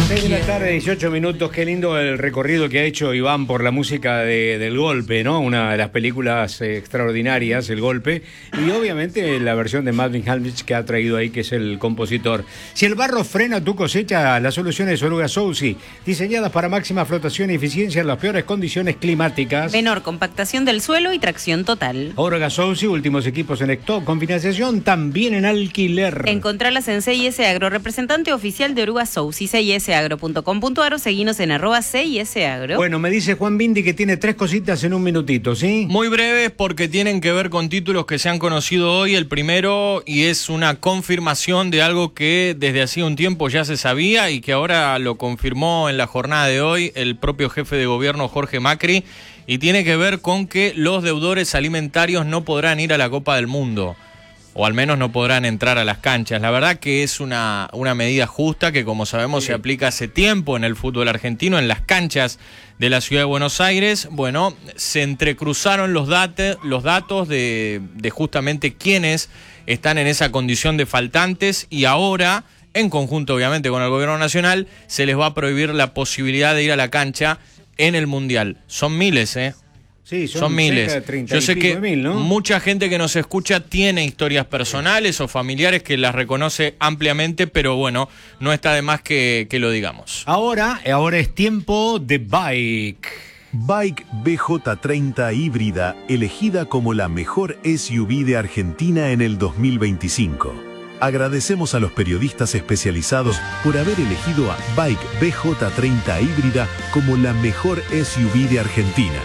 6 de la tarde, 18 minutos. Qué lindo el recorrido que ha hecho Iván por la música del Golpe, ¿no? Una de las películas extraordinarias, El Golpe. Y obviamente la versión de Marvin Hamlisch que ha traído ahí, que es el compositor. Si el barro frena tu cosecha, la solución es Oruga Soucy, diseñadas para máxima flotación y eficiencia en las peores condiciones climáticas. Menor compactación del suelo y tracción total. Oruga Soucy, últimos equipos en stock, con financiación también en alquiler. Encontralas en CIS Agro, representante oficial de Oruga Soucy, cisagro.com.ar o seguinos en @CISagro. Bueno, me dice Juan Bindi que tiene 3 cositas en un minutito, ¿sí? Muy breves porque tienen que ver con títulos que se han conocido hoy. El primero, y es una confirmación de algo que desde hacía un tiempo ya se sabía y que ahora lo confirmó en la jornada de hoy el propio jefe de gobierno Jorge Macri, y tiene que ver con que los deudores alimentarios no podrán ir a la Copa del Mundo, o al menos no podrán entrar a las canchas. La verdad que es una medida justa que, como sabemos, se aplica hace tiempo en el fútbol argentino, en las canchas de la ciudad de Buenos Aires. Bueno, se entrecruzaron los datos de justamente quiénes están en esa condición de faltantes, y ahora, en conjunto obviamente con el gobierno nacional, se les va a prohibir la posibilidad de ir a la cancha en el Mundial. Son miles, Sí, son miles. Cerca de 30 Yo sé y pico que de mil, ¿no? mucha gente que nos escucha tiene historias personales o familiares que las reconoce ampliamente, pero bueno, no está de más que lo digamos. Ahora es tiempo de Bike. Bike BJ30 híbrida, elegida como la mejor SUV de Argentina en el 2025. Agradecemos a los periodistas especializados por haber elegido a Bike BJ30 híbrida como la mejor SUV de Argentina.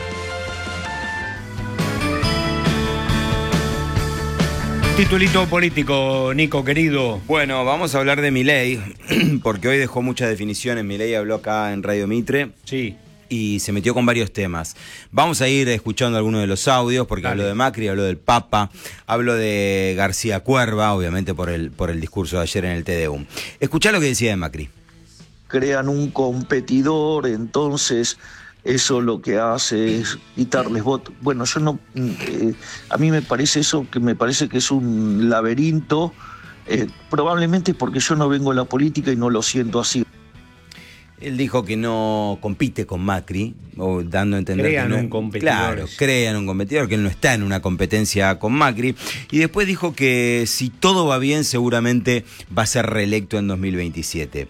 Titulito político, Nico, querido. Bueno, vamos a hablar de Milei, porque hoy dejó muchas definiciones. Milei habló acá en Radio Mitre. Sí. Y se metió con varios temas. Vamos a ir escuchando algunos de los audios, porque habló de Macri, habló del Papa, habló de García Cuerva, obviamente por el discurso de ayer en el TDU. Escuchá lo que decía de Macri. Crean un competidor, entonces eso lo que hace es quitarles votos. Bueno, yo no, a mí me parece que es un laberinto, probablemente porque yo no vengo a la política y no lo siento así. Él dijo que no compite con Macri, o dando a entender crean que no, un competidor. Claro, crean un competidor, que él no está en una competencia con Macri. Y después dijo que si todo va bien, seguramente va a ser reelecto en 2027.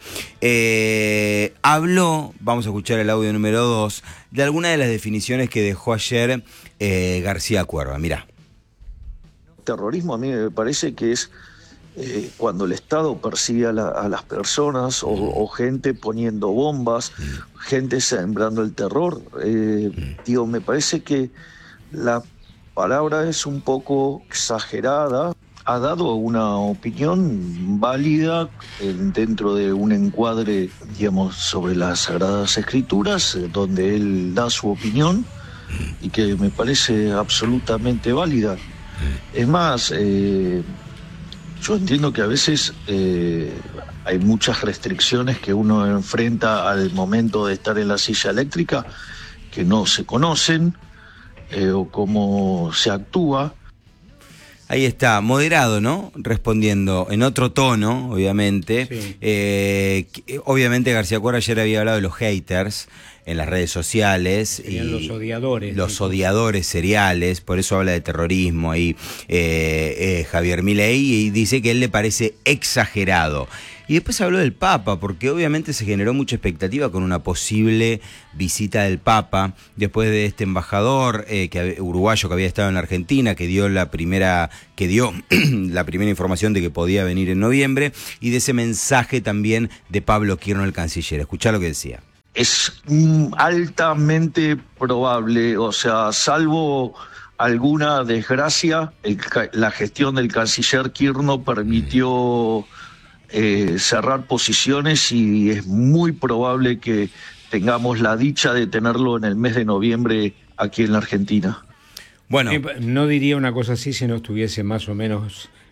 Habló, vamos a escuchar el audio número 2, de algunas de las definiciones que dejó ayer García Cuerva. Mirá. Terrorismo a mí me parece que es cuando el Estado persigue a las personas o gente poniendo bombas, gente sembrando el terror. Me parece que la palabra es un poco exagerada. Ha dado una opinión válida dentro de un encuadre, sobre las Sagradas Escrituras, donde él da su opinión y que me parece absolutamente válida. Es más, yo entiendo que a veces hay muchas restricciones que uno enfrenta al momento de estar en la silla eléctrica que no se conocen o cómo se actúa. Ahí está, moderado, ¿no? Respondiendo en otro tono, obviamente. Sí. Obviamente García Cuerva ayer había hablado de los haters en las redes sociales. Serían los odiadores. Los odiadores seriales, por eso habla de terrorismo ahí Javier Milei, y dice que él le parece exagerado. Y después habló del Papa, porque obviamente se generó mucha expectativa con una posible visita del Papa, después de este embajador uruguayo que había estado en la Argentina, que dio la primera información de que podía venir en noviembre, y de ese mensaje también de Pablo Quirno, el canciller. Escuchá lo que decía. Es altamente probable, salvo alguna desgracia, la gestión del canciller Quirno permitió cerrar posiciones, y es muy probable que tengamos la dicha de tenerlo en el mes de noviembre aquí en la Argentina. Bueno, no diría una cosa así si no estuviese más o menos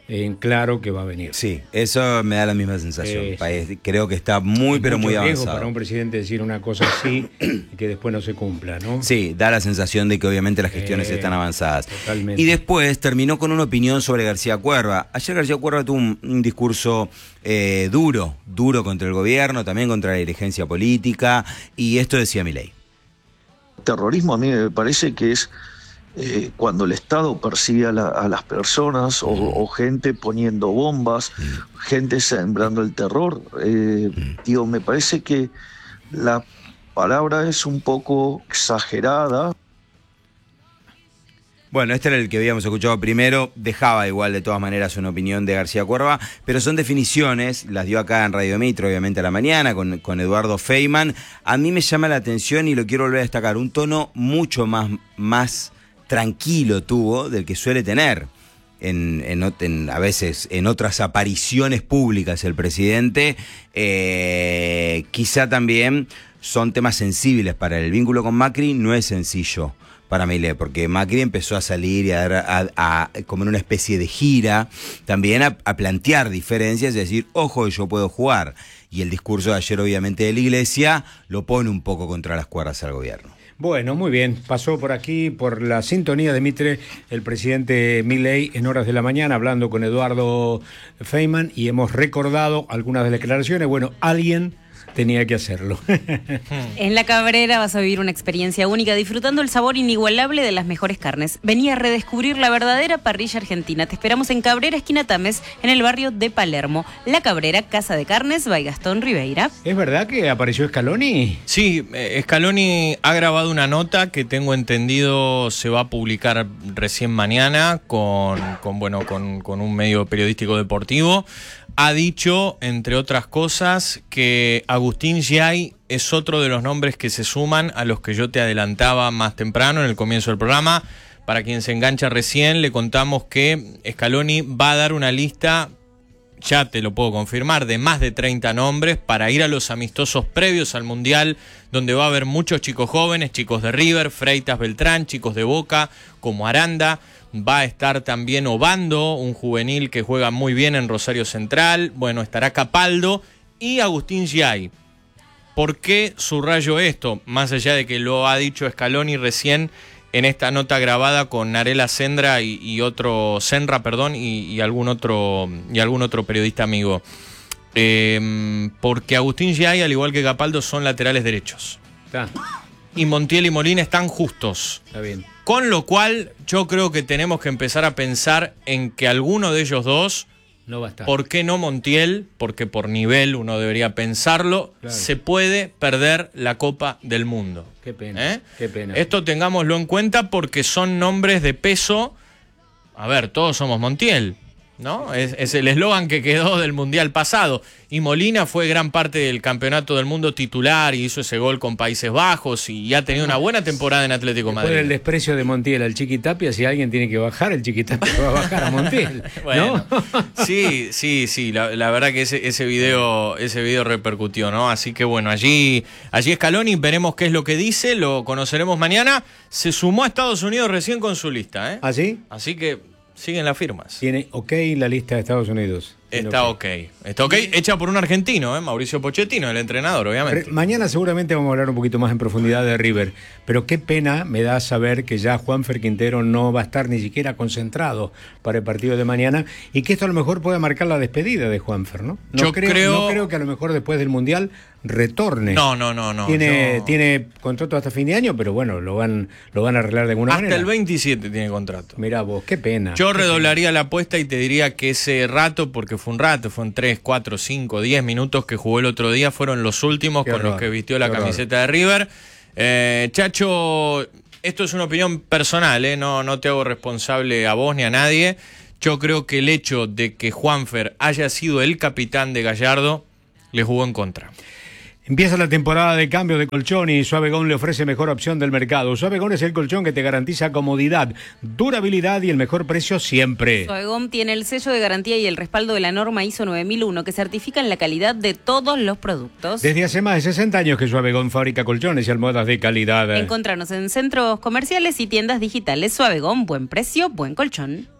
en claro que va a venir. Sí, eso me da la misma sensación. Creo que está muy, pero muy avanzado. Para un presidente decir una cosa así y que después no se cumpla, ¿no? Sí, da la sensación de que obviamente las gestiones están avanzadas. Totalmente. Y después terminó con una opinión sobre García Cuerva. Ayer García Cuerva tuvo un discurso duro contra el gobierno, también contra la dirigencia política, y esto decía Milei. Terrorismo a mí me parece que es cuando el Estado persigue a las personas o gente poniendo bombas, gente sembrando el terror. Me parece que la palabra es un poco exagerada. Bueno, este era el que habíamos escuchado primero, dejaba igual de todas maneras una opinión de García Cuerva, pero son definiciones, las dio acá en Radio Mitre, obviamente a la mañana, con Eduardo Feynman. A mí me llama la atención y lo quiero volver a destacar, un tono mucho más tranquilo tuvo del que suele tener a veces en otras apariciones públicas el presidente. Quizá también son temas sensibles para él. El vínculo con Macri no es sencillo para Milei, porque Macri empezó a salir y a como en una especie de gira, también a plantear diferencias y a decir, ojo, yo puedo jugar. Y el discurso de ayer, obviamente, de la Iglesia, lo pone un poco contra las cuerdas al gobierno. Bueno, muy bien. Pasó por aquí, por la sintonía de Mitre, el presidente Milei en horas de la mañana, hablando con Eduardo Feynman, y hemos recordado algunas de las declaraciones. Bueno, alguien tenía que hacerlo. En La Cabrera vas a vivir una experiencia única disfrutando el sabor inigualable de las mejores carnes. Vení a redescubrir la verdadera parrilla argentina. Te esperamos en Cabrera, esquina Tames, en el barrio de Palermo. La Cabrera, Casa de Carnes, by Gastón Ribeira. ¿Es verdad que apareció Scaloni? Sí, Scaloni ha grabado una nota que tengo entendido se va a publicar recién mañana con un medio periodístico deportivo. Ha dicho, entre otras cosas, que Agustín Giai es otro de los nombres que se suman a los que yo te adelantaba más temprano en el comienzo del programa. Para quien se engancha recién, le contamos que Scaloni va a dar una lista, ya te lo puedo confirmar, de más de 30 nombres para ir a los amistosos previos al Mundial, donde va a haber muchos chicos jóvenes, chicos de River, Freitas Beltrán, chicos de Boca, como Aranda. Va a estar también Obando, un juvenil que juega muy bien en Rosario Central. Bueno, estará Capaldo y Agustín Giai. ¿Por qué subrayo esto? Más allá de que lo ha dicho Scaloni recién en esta nota grabada con Narela Senra y algún otro periodista amigo. Porque Agustín Giai, al igual que Capaldo, son laterales derechos. Está. Y Montiel y Molina están justos. Está bien. Con lo cual, yo creo que tenemos que empezar a pensar en que alguno de ellos dos, no va a estar. ¿Por qué no Montiel? Porque por nivel uno debería pensarlo, claro. Se puede perder la Copa del Mundo. Qué pena, qué pena. Esto tengámoslo en cuenta porque son nombres de peso. A ver, todos somos Montiel, ¿no? Es el eslogan que quedó del Mundial pasado. Y Molina fue gran parte del Campeonato del Mundo titular y hizo ese gol con Países Bajos y ha tenido una buena temporada en Atlético Madrid. Por el desprecio de Montiel al Chiquitapia, si alguien tiene que bajar, el Chiquitapia va a bajar a Montiel. Bueno, ¿no? Sí, la verdad que ese video repercutió, ¿no? Así que bueno, allí Scaloni, veremos qué es lo que dice, lo conoceremos mañana. Se sumó a Estados Unidos recién con su lista, ¿eh? ¿Ah, sí? Así que siguen las firmas. Tiene ok la lista de Estados Unidos. Está ok, hecha por un argentino, Mauricio Pochettino, el entrenador, obviamente. Mañana seguramente vamos a hablar un poquito más en profundidad de River, pero qué pena me da saber que ya Juanfer Quintero no va a estar ni siquiera concentrado para el partido de mañana y que esto a lo mejor puede marcar la despedida de Juanfer, ¿no? No creo que a lo mejor después del Mundial retorne. No. Tiene contrato hasta fin de año, pero bueno, lo van a arreglar de alguna manera. Hasta el 27 tiene contrato. Mirá vos, qué pena. Yo redoblaría la apuesta y te diría que ese rato, porque fueron 3, 4, 5, 10 minutos que jugó el otro día, fueron los últimos con los que vistió la camiseta de River. Chacho, esto es una opinión personal, no te hago responsable a vos ni a nadie. Yo creo que el hecho de que Juanfer haya sido el capitán de Gallardo le jugó en contra. Empieza la temporada de cambio de colchón y Suavegón le ofrece mejor opción del mercado. Suavegón es el colchón que te garantiza comodidad, durabilidad y el mejor precio siempre. Suavegón tiene el sello de garantía y el respaldo de la norma ISO 9001 que certifican la calidad de todos los productos. Desde hace más de 60 años que Suavegón fabrica colchones y almohadas de calidad. Encontrarnos en centros comerciales y tiendas digitales. Suavegón, buen precio, buen colchón.